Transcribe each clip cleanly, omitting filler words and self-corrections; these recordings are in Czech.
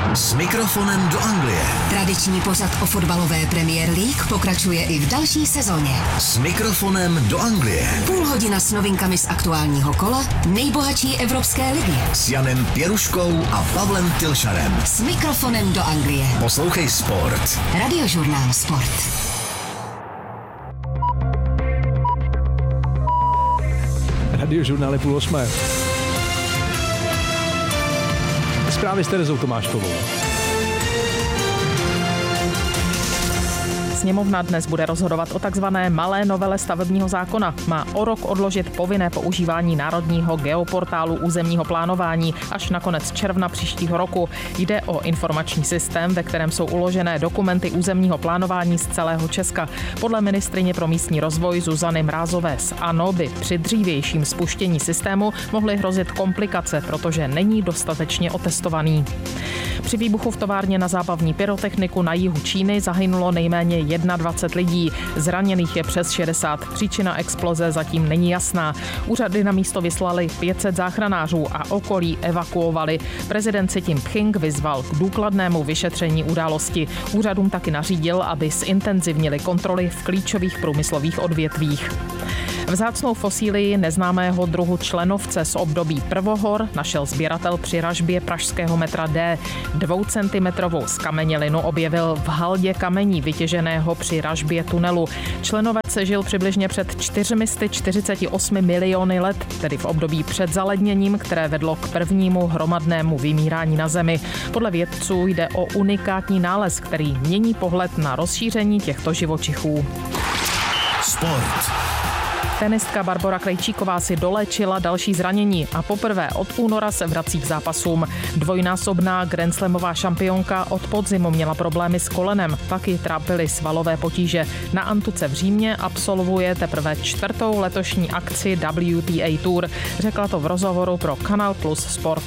S mikrofonem do Anglie. Tradiční pořad o fotbalové Premier League pokračuje i v další sezóně. S mikrofonem do Anglie. Půl hodina s novinkami z aktuálního kola nejbohatší evropské ligy. S Janem Pěruškou a Pavlem Tylšarem. S mikrofonem do Anglie. Poslouchej Sport. Radiožurnál Sport. Radiožurnál je 7:30. Zprávy s Terezou Tomáškovou. Sněmovna dnes bude rozhodovat o takzvané malé novele stavebního zákona. Má o rok odložit povinné používání národního geoportálu územního plánování až na konec června příštího roku. Jde o informační systém, ve kterém jsou uložené dokumenty územního plánování z celého Česka. Podle ministryně pro místní rozvoj Zuzany Mrázové z ANO by při dřívějším spuštění systému mohly hrozit komplikace, protože není dostatečně otestovaný. Při výbuchu v továrně na zábavní pyrotechniku na jihu Číny zahynulo nejméně 21 lidí. Zraněných je přes 60. Příčina exploze zatím není jasná. Úřady na místo vyslali 500 záchranářů a okolí evakuovali. Prezident Xi Jinping vyzval k důkladnému vyšetření události. Úřadům taky nařídil, aby zintenzivnili kontroly v klíčových průmyslových odvětvích. Vzácnou fosílii neznámého druhu členovce z období prvohor našel sběratel při ražbě pražského metra D. 2centimetrovou skamenělinu objevil v haldě kamení vytěženého při ražbě tunelu. Členovec žil přibližně před 448 miliony let, tedy v období před zaledněním, které vedlo k prvnímu hromadnému vymírání na Zemi. Podle vědců jde o unikátní nález, který mění pohled na rozšíření těchto živočichů. Sport. Tenistka Barbora Krejčíková si doléčila další zranění a poprvé od února se vrací k zápasům. Dvojnásobná grandslamová šampionka od podzimu měla problémy s kolenem, pak ji trápily svalové potíže. Na antuce v Římě absolvuje teprve 4. letošní akci WTA Tour. Řekla to v rozhovoru pro Kanal Plus Sport.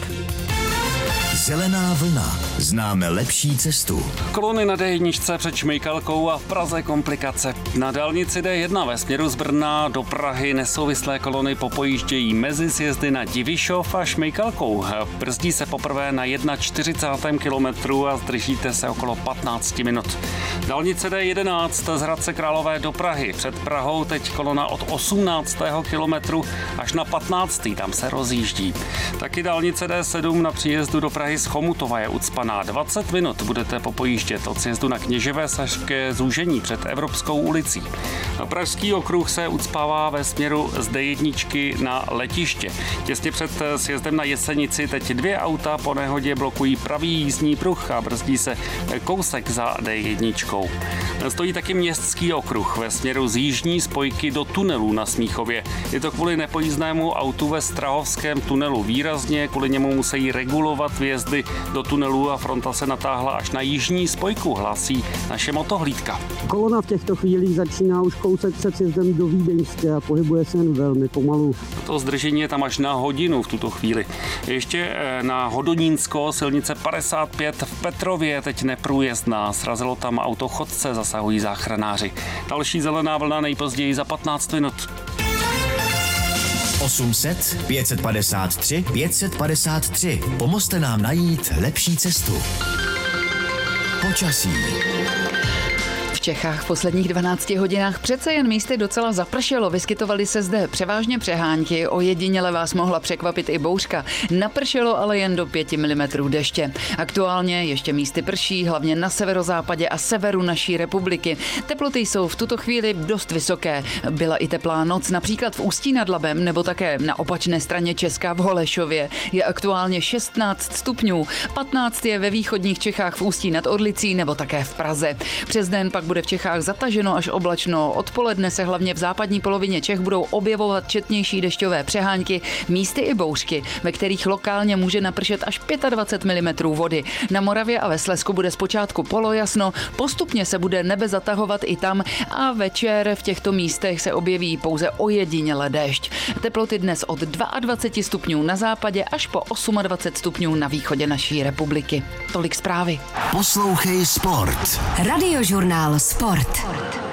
Zelená vlna. Známe lepší cestu. Kolony na D1 před Šmejkalkou a v Praze komplikace. Na dálnici D1 ve směru z Brna do Prahy nesouvislé kolony popojíždějí mezi sjezdy na Divišov a Šmejkalkou. Brzdí se poprvé na 41. kilometru a zdržíte se okolo 15 minut. Dálnice D11 z Hradce Králové do Prahy. Před Prahou teď kolona od 18. kilometru až na 15. tam se rozjíždí. Taky dálnice D7 na příjezdu do Prahy z Chomutova je ucpaná. 20 minut budete popojíždět od sjezdu na Kněževé Sašské zúžení před Evropskou ulicí. Pražský okruh se ucpává ve směru z D1 na letiště. Těsně před sjezdem na Jesenici teď 2 auta po nehodě blokují pravý jízdní pruh a brzdí se kousek za D1. Stojí taky městský okruh ve směru z jižní spojky do tunelu na Smíchově. Je to kvůli nepojízdnému autu ve Strahovském tunelu. Výrazně kvůli němu musí regulovat vjezdy do tunelu a fronta se natáhla až na jižní spojku, hlásí naše motohlídka. Kolona v těchto chvílích začíná už kousek před sjezdem do Vídeňské a pohybuje se jen velmi pomalu. To zdržení je tam až na hodinu v tuto chvíli. Ještě na Hodonínsko, silnice 55 v Petrově, teď neprůjezdná. Srazilo tam auto chodce, zasahují záchranáři. Další zelená vlna nejpozději za 15 minut. 800 553 553. Pomozte nám najít lepší cestu. Počasí. V Čechách v posledních 12 hodinách přece jen místy docela zapršelo. Vyskytovaly se zde převážně přehánky, ojediněle vás mohla překvapit i bouřka. Napršelo ale jen do 5 mm deště. Aktuálně ještě místy prší, hlavně na severozápadě a severu naší republiky. Teploty jsou v tuto chvíli dost vysoké. Byla i teplá noc, například v Ústí nad Labem nebo také na opačné straně Česka v Holešově. Je aktuálně 16 stupňů, 15 je ve východních Čechách v Ústí nad Orlicí nebo také v Praze. Přes den pak bude v Čechách zataženo až oblačno. Odpoledne se hlavně v západní polovině Čech budou objevovat četnější dešťové přehánky, místy i bouřky, ve kterých lokálně může napršet až 25 mm vody. Na Moravě a ve Slezsku bude zpočátku polojasno, postupně se bude nebe zatahovat i tam a večer v těchto místech se objeví pouze ojediněle déšť. Teploty dnes od 22 stupňů na západě až po 28 stupňů na východě naší republiky. Tolik zprávy. Poslouchej Sport. Radiožurnál Sport.